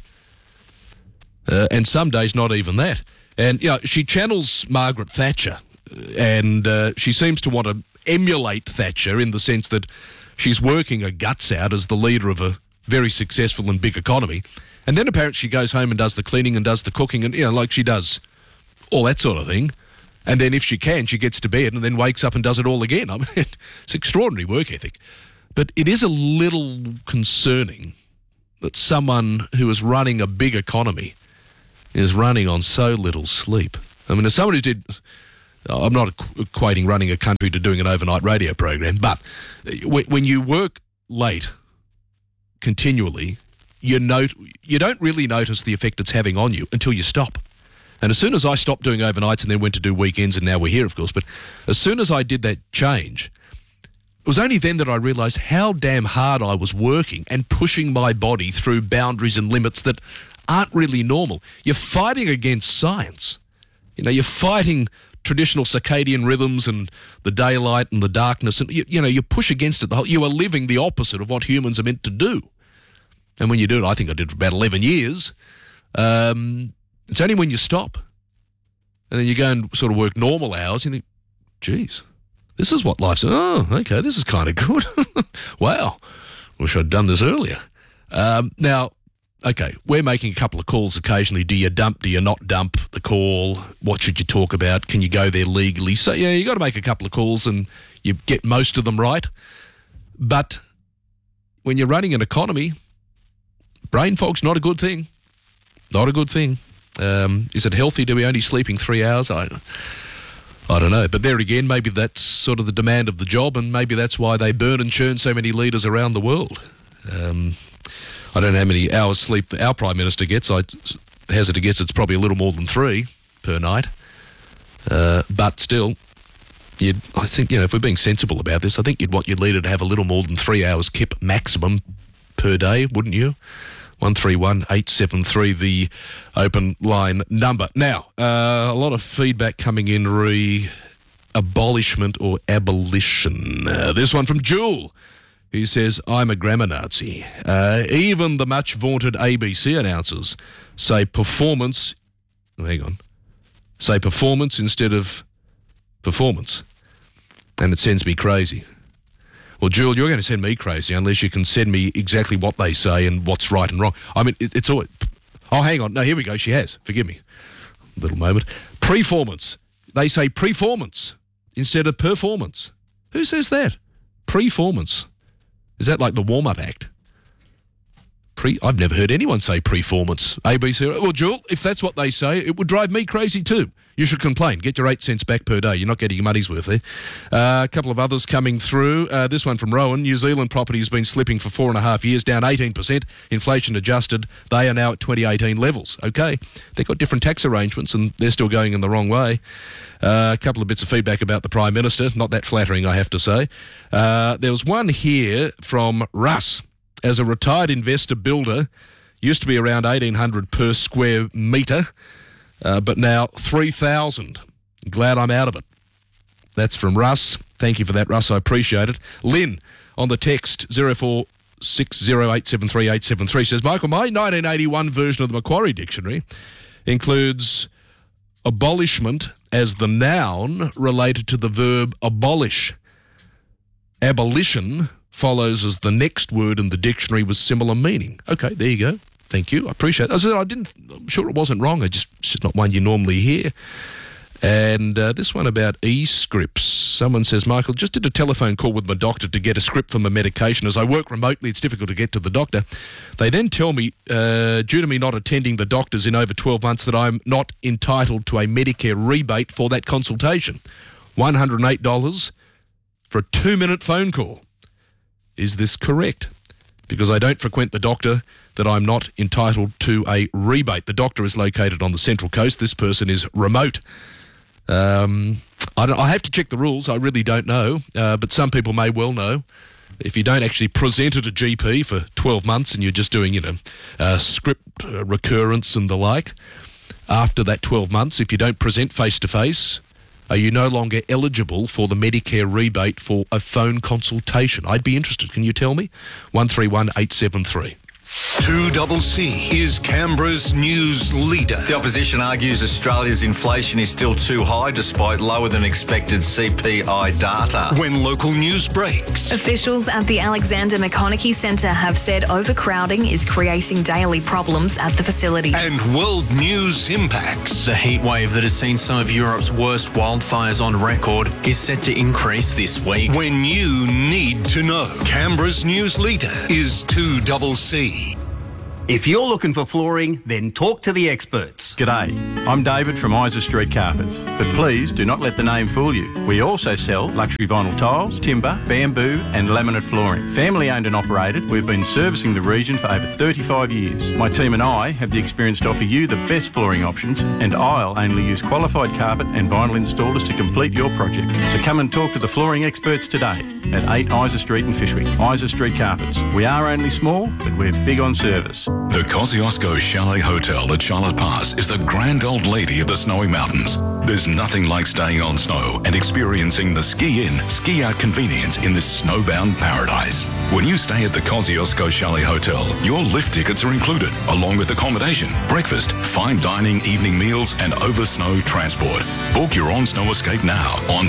And some days not even that. And, she channels Margaret Thatcher, and she seems to want to emulate Thatcher in the sense that she's working her guts out as the leader of a very successful and big economy. And then apparently she goes home and does the cleaning and does the cooking and, like she does all that sort of thing. And then if she can, she gets to bed and then wakes up and does it all again. I mean, it's extraordinary work ethic. But it is a little concerning that someone who is running a big economy is running on so little sleep. I mean, as someone who did, I'm not equating running a country to doing an overnight radio program, but when you work late continually, you don't really notice the effect it's having on you until you stop. And as soon as I stopped doing overnights and then went to do weekends, and now we're here, of course, but as soon as I did that change, it was only then that I realised how damn hard I was working and pushing my body through boundaries and limits that aren't really normal. You're fighting against science. You're fighting traditional circadian rhythms and the daylight and the darkness, and you push against it. You are living the opposite of what humans are meant to do. And when you do it, I think I did for about 11 years, it's only when you stop and then you go and sort of work normal hours, you think, geez, this is what life's... Oh, okay, this is kind of good. Wow, wish I'd done this earlier. Now, okay, we're making a couple of calls occasionally. Do you dump, do you not dump the call? What should you talk about? Can you go there legally? So, you got to make a couple of calls and you get most of them right. But when you're running an economy, brain fog's not a good thing. Not a good thing. Is it healthy to be only sleeping 3 hours? I don't know. But there again, maybe that's sort of the demand of the job, and maybe that's why they burn and churn so many leaders around the world. I don't know how many hours sleep our Prime Minister gets. I hazard to guess it's probably a little more than 3 per night. But still, I think, if we're being sensible about this, I think you'd want your leader to have a little more than 3 hours kip maximum per day, wouldn't you? 131873, the open line number. Now, a lot of feedback coming in abolishment or abolition. This one from Jewel, who says, I'm a grammar Nazi. Even the much vaunted ABC announcers say performance instead of performance. And it sends me crazy. Well, Jewel, you're going to send me crazy unless you can send me exactly what they say and what's right and wrong. I mean, it's always... Oh, hang on. No, here we go. She has. Forgive me. Little moment. Preformance. They say preformance instead of performance. Who says that? Preformance. Is that like the warm-up act? I've never heard anyone say preformance. ABC. Well, Jewel, if that's what they say, it would drive me crazy too. You should complain. Get your 8 cents back per day. You're not getting your money's worth there. A couple of others coming through. This one from Rowan. New Zealand property has been slipping for 4.5 years, down 18%. Inflation adjusted. They are now at 2018 levels. Okay. They've got different tax arrangements and they're still going in the wrong way. A couple of bits of feedback about the Prime Minister. Not that flattering, I have to say. There was one here from Russ. As a retired investor builder, used to be around 1,800 per square metre, but now 3,000. Glad I'm out of it. That's from Russ. Thank you for that, Russ. I appreciate it. Lynn on the text 0460873873 says, Michael, my 1981 version of the Macquarie Dictionary includes abolishment as the noun related to the verb abolish. Abolition follows as the next word in the dictionary with similar meaning. Okay, there you go. Thank you. I appreciate it. I'm sure it wasn't wrong. It's just not one you normally hear. And this one about e-scripts. Someone says, Michael, just did a telephone call with my doctor to get a script for my medication. As I work remotely, it's difficult to get to the doctor. They then tell me, due to me not attending the doctors in over 12 months, that I'm not entitled to a Medicare rebate for that consultation. $108 for a 2-minute phone call. Is this correct? Because I don't frequent the doctor, that I'm not entitled to a rebate. The doctor is located on the Central Coast. This person is remote. I have to check the rules. I really don't know, but some people may well know. If you don't actually present at a GP for 12 months and you're just doing, script recurrence and the like, after that 12 months, if you don't present face-to-face, are you no longer eligible for the Medicare rebate for a phone consultation? I'd be interested. Can you tell me? 131873. 2CC is Canberra's news leader. The opposition argues Australia's inflation is still too high despite lower than expected CPI data. When local news breaks. Officials at the Alexander McConaughey Centre have said overcrowding is creating daily problems at the facility. And world news impacts. The heat wave that has seen some of Europe's worst wildfires on record is set to increase this week. When you need to know. Canberra's news leader is 2CC. If you're looking for flooring, then talk to the experts. G'day, I'm David from Isa Street Carpets, but please do not let the name fool you. We also sell luxury vinyl tiles, timber, bamboo and laminate flooring. Family owned and operated, we've been servicing the region for over 35 years. My team and I have the experience to offer you the best flooring options, and I'll only use qualified carpet and vinyl installers to complete your project. So come and talk to the flooring experts today at 8 Isa Street in Fyshwick. Isa Street Carpets. We are only small, but we're big on service. The Kosciuszko Chalet Hotel at Charlotte Pass is the grand old lady of the snowy mountains. There's nothing like staying on snow and experiencing the ski-in, ski-out convenience in this snowbound paradise. When you stay at the Kosciuszko Chalet Hotel, your lift tickets are included, along with accommodation, breakfast, fine dining, evening meals and over-snow transport. Book your on-snow escape now on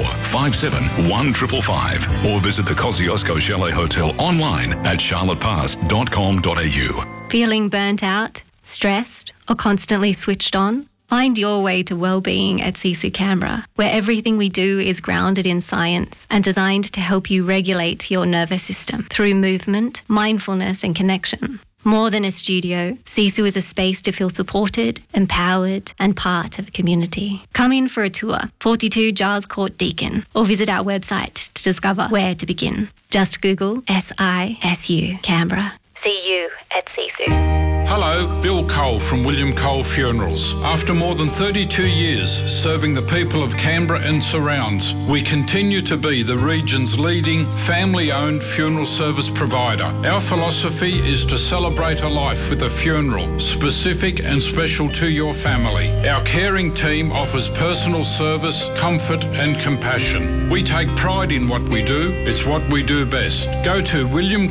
64571555 or visit the Kosciuszko Chalet Hotel online at charlottepass.com.au. Feeling burnt out, stressed, or constantly switched on? Find your way to well-being at Sisu Canberra, where everything we do is grounded in science and designed to help you regulate your nervous system through movement, mindfulness and connection. More than a studio, Sisu is a space to feel supported, empowered and part of a community. Come in for a tour, 42 Giles Court Deakin, or visit our website to discover where to begin. Just Google SISU Canberra. See you at Sisu. Hello, Bill Cole from William Cole Funerals. After more than 32 years serving the people of Canberra and surrounds, we continue to be the region's leading family-owned funeral service provider. Our philosophy is to celebrate a life with a funeral, specific and special to your family. Our caring team offers personal service, comfort and compassion. We take pride in what we do. It's what we do best. Go to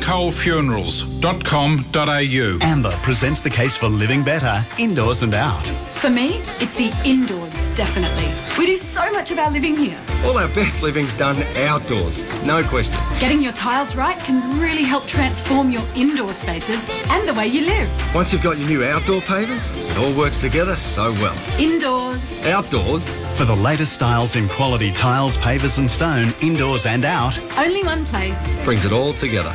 williamcolefunerals.com.au. Amber presents the case for living better, indoors and out. For me, it's the indoors, definitely. We do so much of our living here. All our best living's done outdoors, no question. Getting your tiles right can really help transform your indoor spaces and the way you live. Once you've got your new outdoor pavers, it all works together so well. Indoors. Outdoors. For the latest styles in quality tiles, pavers and stone, indoors and out. Only one place. Brings it all together.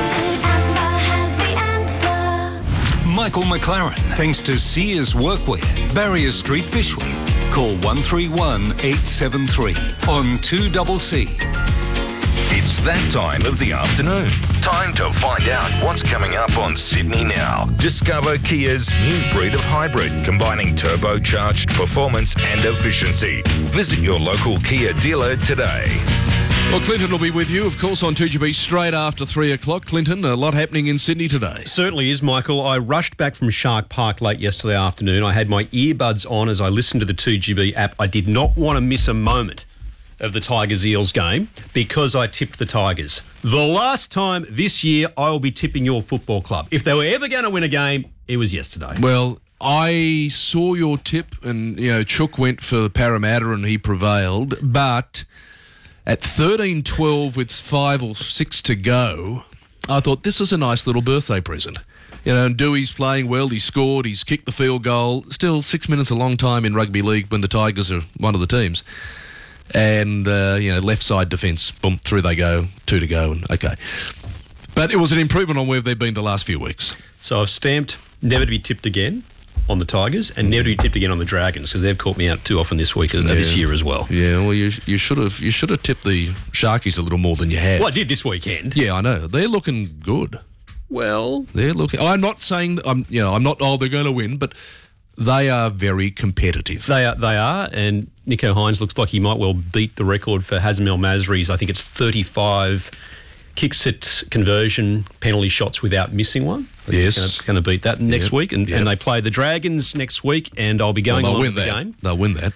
Michael McLaren, thanks to Sears Workwear, Barrier Street, Fyshwick. Call 131 873 on 2CC. It's that time of the afternoon. Time to find out what's coming up on Sydney Now. Discover Kia's new breed of hybrid, combining turbocharged performance and efficiency. Visit your local Kia dealer today. Well, Clinton will be with you, of course, on 2GB straight after 3 o'clock. Clinton, a lot happening in Sydney today. Certainly is, Michael. I rushed back from Shark Park late yesterday afternoon. I had my earbuds on as I listened to the 2GB app. I did not want to miss a moment of the Tigers-Eels game because I tipped the Tigers. The last time this year I will be tipping your football club. If they were ever going to win a game, it was yesterday. Well, I saw your tip and, Chook went for Parramatta and he prevailed, but at 13-12 with 5 or 6 to go, I thought this is a nice little birthday present. And Dewey's playing well, he scored, he's kicked the field goal. Still 6 minutes a long time in rugby league when the Tigers are one of the teams. And, left side defence, boom, through they go, 2 to go, and okay. But it was an improvement on where they've been the last few weeks. So I've stamped never to be tipped again on the Tigers and never to be tipped again on the Dragons because they've caught me out too often this week, this year as well. Yeah, well, you should have tipped the Sharkies a little more than you have. Well, I did this weekend. Yeah, I know. They're looking good. Well, they're looking. I'm not saying I'm not. Oh, they're going to win, but they are very competitive. They are, and Nico Hines looks like he might well beat the record for Hazem El Masri's. I think it's 35 kicks at conversion penalty shots without missing one. Yes. Going to beat that next week. And they play the Dragons next week, and I'll be going along with the game. They'll win that.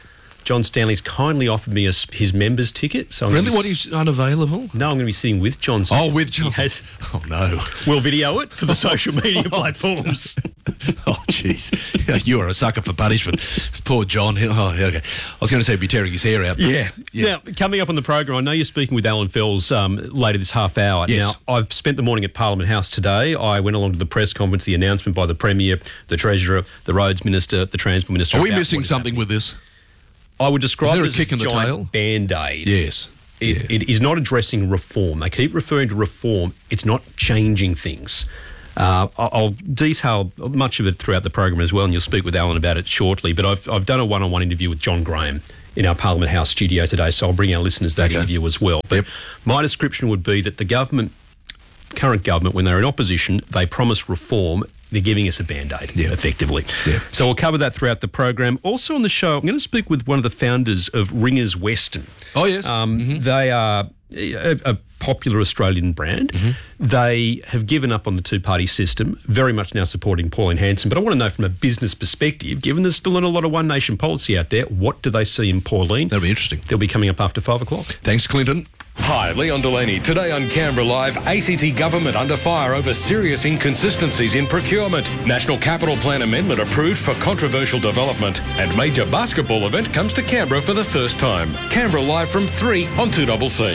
John Stanley's kindly offered me his member's ticket. So Really? What, he's unavailable? No, I'm going to be sitting with John Stanley. Oh, with John. Oh, no. We'll video it for the social media platforms. Oh, jeez. You are a sucker for punishment. Poor John. Oh, okay. I was going to say he'd be tearing his hair out. Yeah. Now, coming up on the program, I know you're speaking with Alan Fells later this half hour. Yes. Now, I've spent the morning at Parliament House today. I went along to the press conference, the announcement by the Premier, the Treasurer, the Roads Minister, the Transport Minister. Are we missing something with this? I would describe it as a kick in the tail? Band-Aid. Yes. It is not addressing reform. They keep referring to reform. It's not changing things. I'll detail much of it throughout the program as well, and you'll speak with Alan about it shortly. But I've done a one-on-one interview with John Graham in our Parliament House studio today, so I'll bring our listeners that interview as well. But my description would be that the current government, when they're in opposition, they promise reform. They're giving us a Band-Aid, effectively. Yeah. So we'll cover that throughout the program. Also on the show, I'm going to speak with one of the founders of Ringers Western. Oh, yes. They are a popular Australian brand. They have given up on the two-party system, very much now supporting Pauline Hanson. But I want to know from a business perspective, given there's still not a lot of One Nation policy out there, what do they see in Pauline? That'll be interesting. They'll be coming up after 5 o'clock. Thanks, Clinton. Hi, Leon Delaney. Today on Canberra Live, ACT government under fire over serious inconsistencies in procurement. National Capital Plan amendment approved for controversial development. And major basketball event comes to Canberra for the first time. Canberra Live from 3 on 2CC.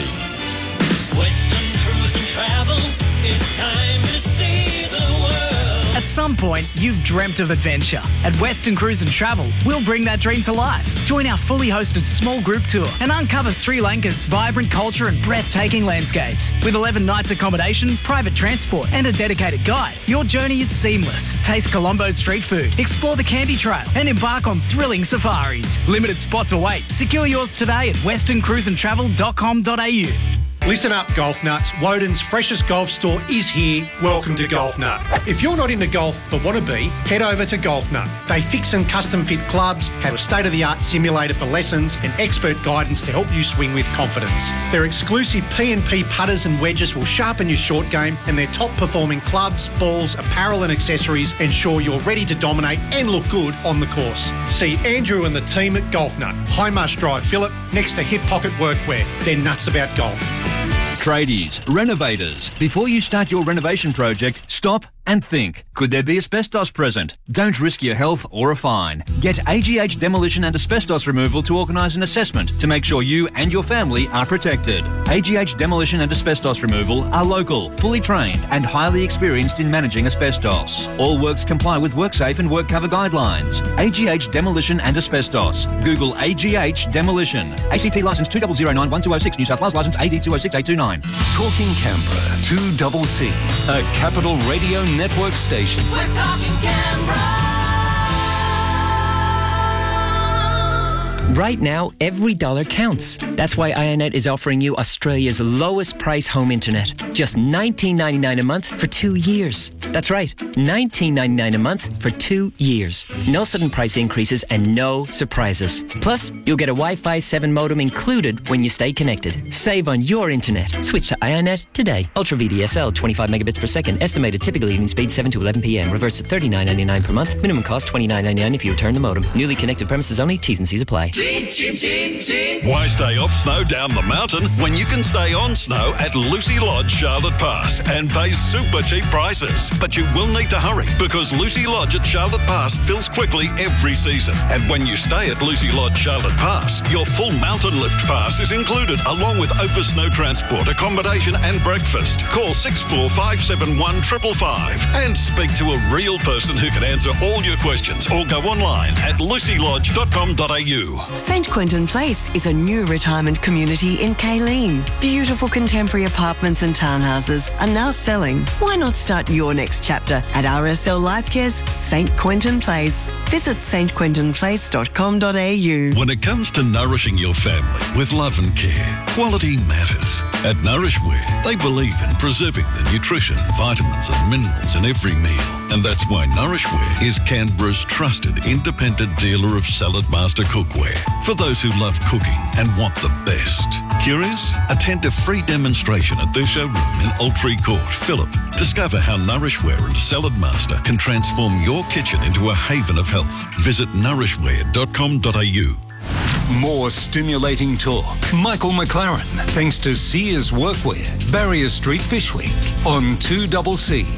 Western Cruise and Travel, it's time to see the world. At some point, you've dreamt of adventure. At Western Cruise and Travel, we'll bring that dream to life. Join our fully hosted small group tour and uncover Sri Lanka's vibrant culture and breathtaking landscapes. With 11 nights accommodation, private transport and a dedicated guide, your journey is seamless. Taste Colombo's street food, explore the Candy Trail and embark on thrilling safaris. Limited spots await. Secure yours today at westerncruiseandtravel.com.au. Listen up, golf nuts. Woden's freshest golf store is here. Welcome to Golf Nut. If you're not into golf but want to be, head over to Golf Nut. They fix and custom fit clubs, have a state-of-the-art simulator for lessons and expert guidance to help you swing with confidence. Their exclusive P&P putters and wedges will sharpen your short game, and their top-performing clubs, balls, apparel and accessories ensure you're ready to dominate and look good on the course. See Andrew and the team at Golf Nut, High Marsh Drive, Phillip, next to Hip Pocket Workwear. They're nuts about golf. Tradies, renovators. Before you start your renovation project, stop and think. Could there be asbestos present? Don't risk your health or a fine. Get AGH Demolition and Asbestos Removal to organise an assessment to make sure you and your family are protected. AGH Demolition and Asbestos Removal are local, fully trained and highly experienced in managing asbestos. All works comply with WorkSafe and WorkCover guidelines. AGH Demolition and Asbestos. Google AGH Demolition. ACT licence 2009-1206, New South Wales licence AD 206829. Talking Canberra, 2CC, a Capital Radio Network station. We're talking Canberra. Right now, every dollar counts. That's why Ionet is offering you Australia's lowest price home internet. Just $19.99 a month for 2 years. That's right, $19.99 a month for 2 years. No sudden price increases and no surprises. Plus, you'll get a Wi-Fi 7 modem included when you stay connected. Save on your internet. Switch to Ionet today. Ultra VDSL, 25 megabits per second. Estimated typical evening speed 7 to 11 p.m. Reverse at $39.99 per month. Minimum cost $29.99 if you return the modem. Newly connected premises only. T's and C's apply. Why stay off snow down the mountain when you can stay on snow at Lucy Lodge, Charlotte Pass and pay super cheap prices? But you will need to hurry because Lucy Lodge at Charlotte Pass fills quickly every season. And when you stay at Lucy Lodge, Charlotte Pass, your full mountain lift pass is included along with Opus Snow transport, accommodation and breakfast. Call 6457 555 and speak to a real person who can answer all your questions or go online at lucylodge.com.au. St Quentin Place is a new retirement community in Kayleen. Beautiful contemporary apartments and townhouses are now selling. Why not start your next chapter at RSL Lifecare's St Quentin Place? Visit stquentinplace.com.au. When it comes to nourishing your family with love and care, quality matters. At Nourishware, they believe in preserving the nutrition, vitamins and minerals in every meal. And that's why Nourishware is Canberra's trusted independent dealer of Salad Master cookware for those who love cooking and want the best. Curious? Attend a free demonstration at their showroom in Altree Court, Phillip. Discover how Nourishware and Salad Master can transform your kitchen into a haven of health. Visit nourishware.com.au. More stimulating talk. Michael McLaren, thanks to Sears Workwear, Barrier Street Fish Week on 2CC.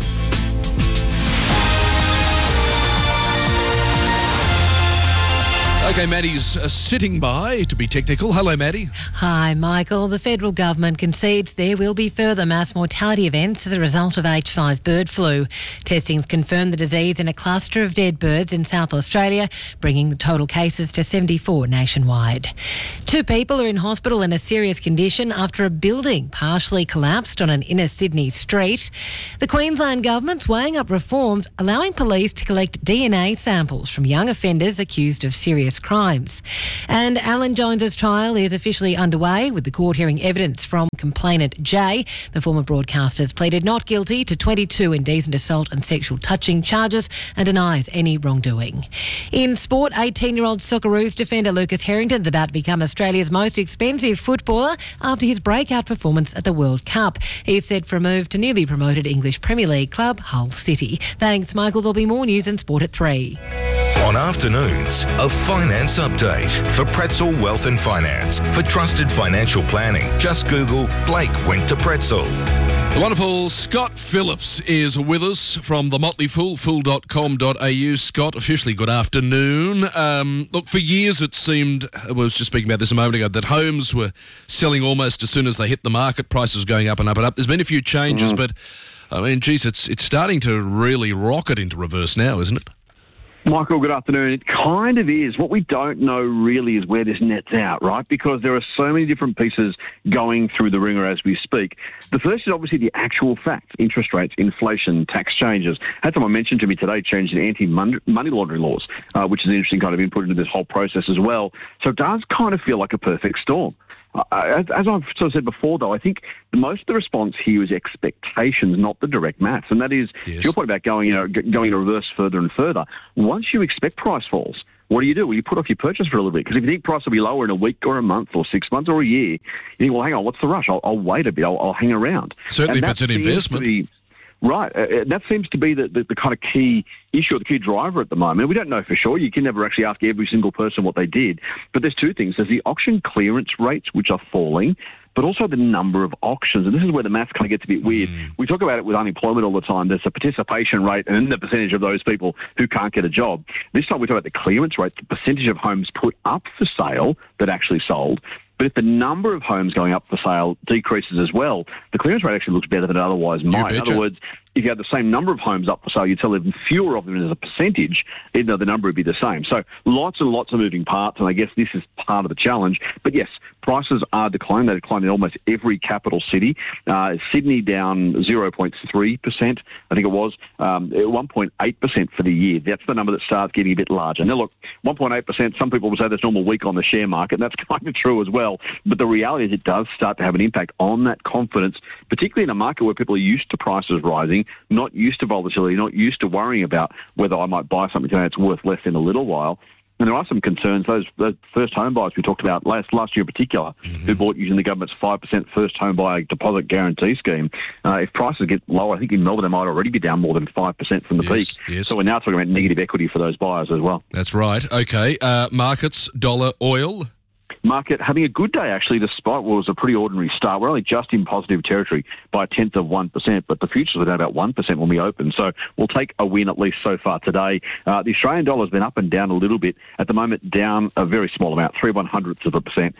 Okay, Maddie's sitting by, to be technical. Hello, Maddie. Hi, Michael. The federal government concedes there will be further mass mortality events as a result of H5 bird flu. Testing's confirmed the disease in a cluster of dead birds in South Australia, bringing the total cases to 74 nationwide. 2 people are in hospital in a serious condition after a building partially collapsed on an inner Sydney street. The Queensland government's weighing up reforms allowing police to collect DNA samples from young offenders accused of serious crimes. And Alan Jones's trial is officially underway, with the court hearing evidence from complainant Jay. The former broadcaster's pleaded not guilty to 22 indecent assault and sexual touching charges and denies any wrongdoing. In sport, 18-year-old Socceroos defender Lucas Harrington's about to become Australia's most expensive footballer after his breakout performance at the World Cup. He's set for a move to newly promoted English Premier League club Hull City. Thanks, Michael. There'll be more news in sport at 3. On afternoons, a finance update for Pretzel Wealth and Finance. For trusted financial planning, just Google Blake went to Pretzel. The wonderful Scott Phillips is with us from the Motley Fool, fool.com.au. Scott, officially good afternoon. Look, for years it seemed, I was just speaking about this a moment ago, that homes were selling almost as soon as they hit the market, prices going up and up and up. There's been a few changes, but, I mean, geez, it's starting to really rocket into reverse now, isn't it? Michael, good afternoon. It kind of is. What we don't know really is where this nets out, right? Because there are so many different pieces going through the ringer as we speak. The first is obviously the actual facts: interest rates, inflation, tax changes. Had someone mention to me today changes in anti-money laundering laws, which is an interesting kind of input into this whole process as well. So it does kind of feel like a perfect storm. As I've sort of said before, though, I think most of the response here is expectations, not the direct maths. And that is, to your point about going in reverse further and further, once you expect price falls, what do? Well, you put off your purchase for a little bit, because if you think price will be lower in a week or a month or 6 months or a year, you think, well, hang on, what's the rush? I'll wait a bit. I'll hang around. Certainly if it's an investment. Right. That seems to be the kind of key issue or the key driver at the moment. We don't know for sure. You can never actually ask every single person what they did. But there's 2 things. There's the auction clearance rates, which are falling, but also the number of auctions. And this is where the math kind of gets a bit weird. We talk about it with unemployment all the time. There's a participation rate and then the percentage of those people who can't get a job. This time we talk about the clearance rate, the percentage of homes put up for sale that actually sold. But if the number of homes going up for sale decreases as well, the clearance rate actually looks better than it otherwise might. In other words, if you had the same number of homes up for sale, you'd sell even fewer of them as a percentage, even though the number would be the same. So lots and lots of moving parts, and I guess this is part of the challenge. But yes, prices are declining. They declined in almost every capital city. Sydney down 0.3%, I think it was, 1.8% for the year. That's the number that starts getting a bit larger. Now look, 1.8%, some people will say that's normal week on the share market, and that's kind of true as well. But the reality is it does start to have an impact on that confidence, particularly in a market where people are used to prices rising, not used to volatility, not used to worrying about whether I might buy something today that's worth less in a little while. And there are some concerns. Those first home buyers we talked about last year in particular, who bought using the government's 5% first home buyer deposit guarantee scheme. If prices get lower, I think in Melbourne they might already be down more than 5% from the peak. Yes. So we're now talking about negative equity for those buyers as well. That's right. Okay. Markets, dollar, oil. Market having a good day, actually, despite what was a pretty ordinary start. We're only just in positive territory by 0.1%, but the futures were down about 1% when we opened. So we'll take a win, at least so far today. The Australian dollar has been up and down a little bit. At the moment, down a very small amount, 0.03%,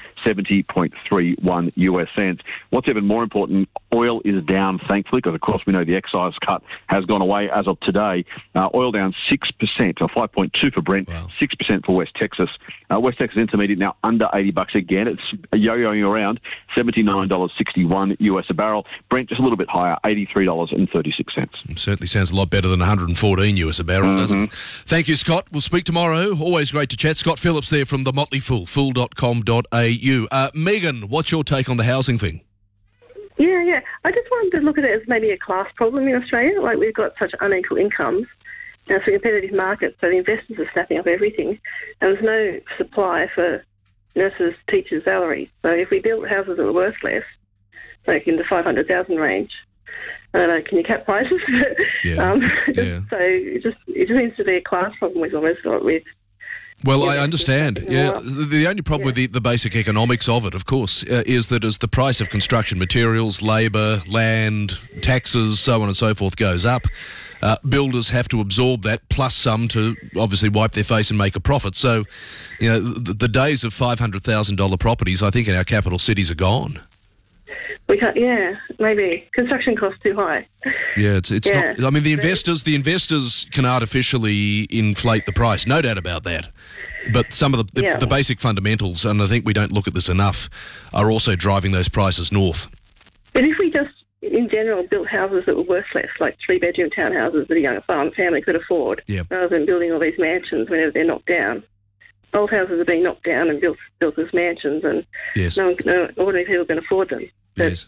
70.31 US cents. What's even more important, oil is down, thankfully, because, of course, we know the excise cut has gone away as of today. Oil down 6%, or 5.2 for Brent, 6% for West Texas. West Texas Intermediate now under $80 again. It's yo-yoing around, $79.61 US a barrel. Brent just a little bit higher, $83.36. It certainly sounds a lot better than 114 US a barrel, doesn't it? Thank you, Scott. We'll speak tomorrow. Always great to chat. Scott Phillips there from the Motley Fool, fool.com.au. Megan, what's your take on the housing thing? Yeah. I just wanted to look at it as maybe a class problem in Australia. Like, we've got such unequal incomes. And it's a competitive market, so the investors are snapping up everything. And there's no supply for nurses, teachers' salaries. So if we built houses that were worth less, like in the 500,000 range, I don't know, can you cap prices? So it just seems to be a class problem we've almost got with Well, I understand. Yeah, the only problem with the basic economics of it, of course, is that as the price of construction materials, labour, land, taxes, so on and so forth goes up, builders have to absorb that plus some to obviously wipe their face and make a profit. So, you know, the days of $500,000 properties, I think, in our capital cities are gone. We can't. Yeah, maybe construction costs too high. Yeah, it's not. I mean, the investors can artificially inflate the price, no doubt about that. But some of the basic fundamentals, and I think we don't look at this enough, are also driving those prices north. But if we just, in general, built houses that were worth less, like 3-bedroom townhouses that a young farm family could afford, rather than building all these mansions whenever they're knocked down. Old houses are being knocked down and built as mansions, and no ordinary people can afford them. Yes.